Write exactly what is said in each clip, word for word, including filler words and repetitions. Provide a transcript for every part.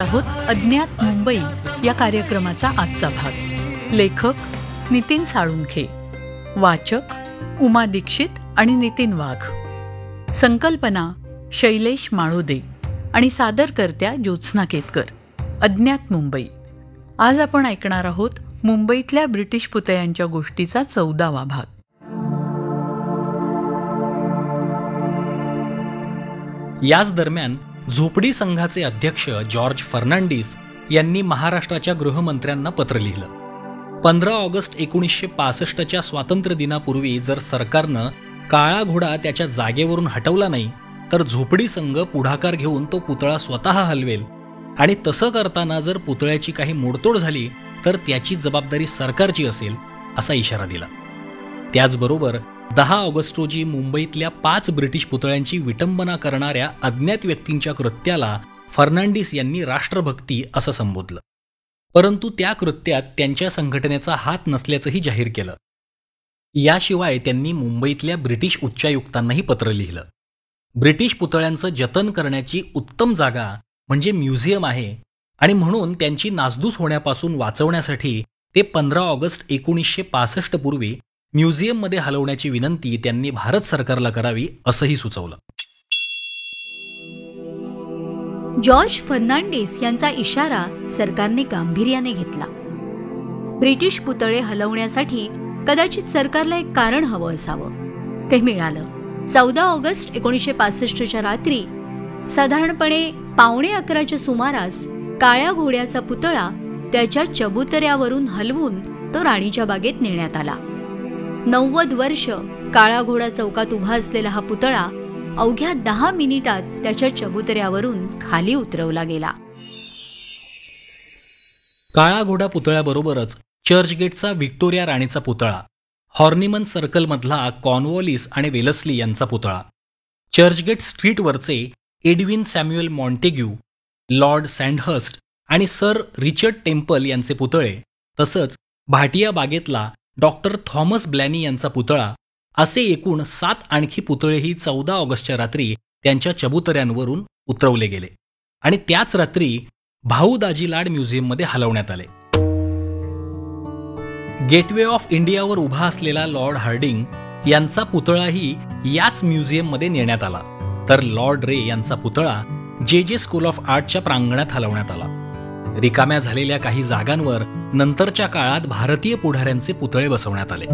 आहोत अज्ञात मुंबई या कार्यक्रमाचा आजचा भाग. लेखक नितीन साळुंखे, वाचक उमा दीक्षित आणि नितीन वाघ, संकल्पना शैलेश माळोदे आणि सादरकर्त्या ज्योत्स्ना केतकर. अज्ञात मुंबई. आज आपण ऐकणार आहोत मुंबईतल्या ब्रिटिश पुतळ्यांच्या गोष्टीचा चौदावा भाग. याच दरम्यान झोपडी संघाचे अध्यक्ष जॉर्ज फर्नांडिस यांनी महाराष्ट्राच्या गृहमंत्र्यांना पत्र लिहिलं. पंधरा ऑगस्ट एकोणीसशे पासष्टच्या स्वातंत्र्य दिनापूर्वी जर सरकारनं काळा घोडा त्याच्या जागेवरून हटवला नाही तर झोपडी संघ पुढाकार घेऊन तो पुतळा स्वतः हलवेल आणि तसं करताना जर पुतळ्याची काही मोडतोड झाली तर त्याची जबाबदारी सरकारची असेल, असा इशारा दिला. त्याचबरोबर दहा ऑगस्ट रोजी मुंबईतल्या पाच ब्रिटिश पुतळ्यांची विटंबना करणाऱ्या अज्ञात व्यक्तींच्या कृत्याला फर्नांडिस यांनी राष्ट्रभक्ती असं संबोधलं. परंतु त्या कृत्यात त्यांच्या संघटनेचा हात नसल्याचंही जाहीर केलं. याशिवाय त्यांनी मुंबईतल्या ब्रिटिश उच्चायुक्तांनाही पत्र लिहिलं. ब्रिटिश पुतळ्यांचं जतन करण्याची उत्तम जागा म्हणजे म्युझियम आहे आणि म्हणून त्यांची नासधूस होण्यापासून वाचवण्यासाठी ते पंधरा ऑगस्ट एकोणीसशे पासष्ट पूर्वी म्युझियममध्ये हलवण्याची विनंती त्यांनी भारत सरकारला करावी असंही सुचवलं. जॉर्ज फर्नांडिस यांचा इशारा सरकारने गांभीर्याने घेतला. ब्रिटिश पुतळे हलवण्यासाठी कदाचित सरकारला एक कारण हवं असावं. ते मिळालं. चौदा ऑगस्ट एकोणीसशे पासष्टच्या रात्री साधारणपणे पावणे अकराच्या सुमारास काळ्या घोड्याचा पुतळा त्याच्या चबुतऱ्यावरून हलवून तो राणीच्या बागेत नेण्यात आला. नव्वद वर्ष काळा घोडा चौकात उभा असलेला हा पुतळा अवघ्या दहा मिनिटात त्याच्या चबुतऱ्यावरून खाली उतरवला गेला. काळा घोडा पुतळ्याबरोबरच चर्चगेटचा व्हिक्टोरिया राणीचा पुतळा, हॉर्निमन सर्कलमधला कॉर्नवॉलिस आणि वेलस्ली यांचा पुतळा, Churchgate स्ट्रीटवरचे Edwin Samuel Montagu, Lord Sandhurst आणि सर रिचर्ड टेम्पल यांचे पुतळे, तसंच भाटिया बागेतला डॉक्टर थॉमस ब्लॅनी यांचा पुतळा असे एकूण सात आणखी पुतळेही चौदा ऑगस्टच्या रात्री त्यांच्या चबुतऱ्यांवरून उतरवले गेले आणि त्याच रात्री भाऊ दाजी लाड म्युझियममध्ये हलवण्यात आले. गेटवे ऑफ इंडियावर उभा असलेला लॉर्ड हार्डिंग यांचा पुतळाही याच म्युझियममध्ये नेण्यात आला, तर लॉर्ड रे यांचा पुतळा जे जे स्कूल ऑफ आर्टच्या प्रांगणात हलवण्यात आला. रिकाम्या झालेल्या काही जागांवर नंतरच्या काळात भारतीय पुढाऱ्यांचे पुतळे बसवण्यात आले.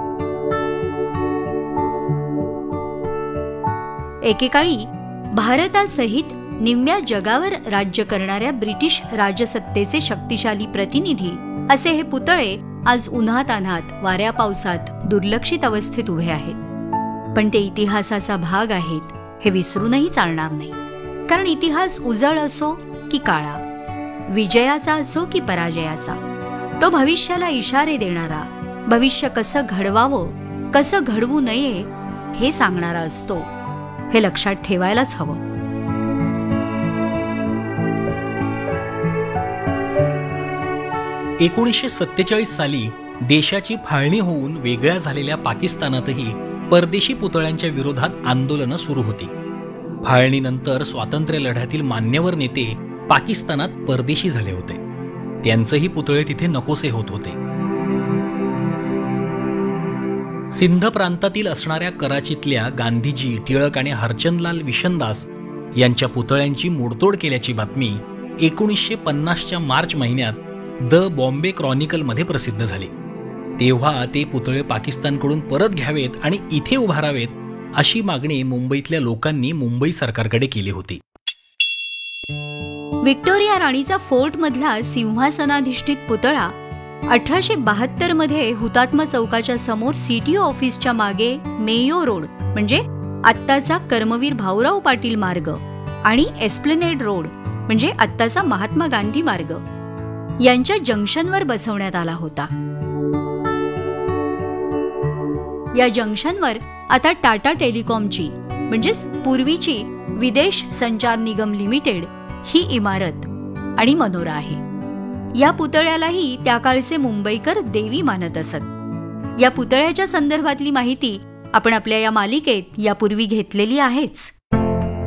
एकेकाळी भारतासहित निम्म्या जगावर राज्य करणाऱ्या ब्रिटिश राजसत्तेचे शक्तिशाली प्रतिनिधी असे हे पुतळे आज उन्हातान्हात वाऱ्या पावसात दुर्लक्षित अवस्थेत उभे आहेत. पण ते इतिहासाचा भाग आहेत हे विसरूनही चालणार नाही. कारण इतिहास उजळ असो की काळा, विजयाचा असो की पराजयाचा, तो भविष्याला इशारे देणारा, भविष्य कसं घडवावं कसं घडवू नये हे सांगणारा असतो. हे लक्षात ठेवायलाच हवं. एकोणीसशे सत्तेचाळीस साली देशाची फाळणी होऊन वेगळ्या झालेल्या पाकिस्तानातही परदेशी पुतळ्यांच्या विरोधात आंदोलनं सुरू होती. फाळणीनंतर स्वातंत्र्य लढ्यातील मान्यवर नेते पाकिस्तानात परदेशी झाले होते. त्यांचेही पुतळे तिथे नकोसे होत होते. सिंध प्रांतातील असणाऱ्या कराचीतल्या गांधीजी, टिळक आणि हरचंदलाल विशनदास यांच्या पुतळ्यांची मोडतोड केल्याची बातमी एकोणीसशे पन्नासच्या मार्च महिन्यात द बॉम्बे क्रॉनिकलमध्ये प्रसिद्ध झाली. तेव्हा ते पुतळे पाकिस्तानकडून परत घ्यावेत आणि इथे उभारावेत अशी मागणी मुंबईतल्या लोकांनी मुंबई सरकारकडे केली होती. व्हिक्टोरिया राणीचा फोर्ट मधला सिंहासनाधिष्ठित पुतळा अठराशे बहात्तर मध्ये हुतात्मा चौकाच्या समोर सीटीओ ऑफिसच्या मागे मेयो रोड म्हणजे आत्ताचा कर्मवीर भाऊराव पाटील मार्ग आणि एस्प्लेनेड रोड म्हणजे आत्ताचा महात्मा गांधी मार्ग यांच्या जंक्शनवर बसवण्यात आला होता. या जंक्शनवर आता टाटा टेलिकॉमची म्हणजेच पूर्वीची विदेश संचार निगम लिमिटेड ही इमारत आणि मनोरा आहे. या पुतळ्यालाही त्या काळचे मुंबईकर देवी मानत असत. या पुतळ्याच्या संदर्भातली माहिती आपण आपल्या या मालिकेत यापूर्वी घेतलेली आहेच.